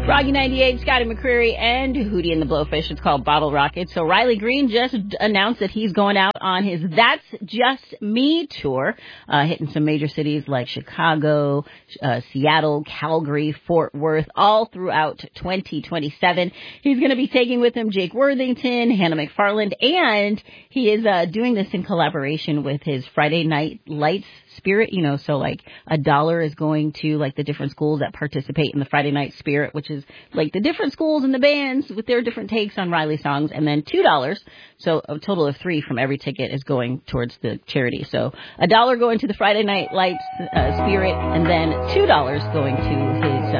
Froggy 98, Scotty McCreery, and Hootie and the Blowfish. It's called Bottle Rocket. So Riley Green just announced that he's going out on his That's Just Me tour, hitting some major cities like Chicago, Seattle, Calgary, Fort Worth, all throughout 2027. He's going to be taking with him Jake Worthington, Hannah McFarland, and he is doing this in collaboration with his Friday Night Lights Spirit, so like $1 is going to like the different schools that participate in the Friday Night Spirit, which is like the different schools and the bands with their different takes on Riley songs, and then $2, so a total of $3 from every ticket is going towards the charity. So $1 going to the Friday Night Lights Spirit, and then $2 going to his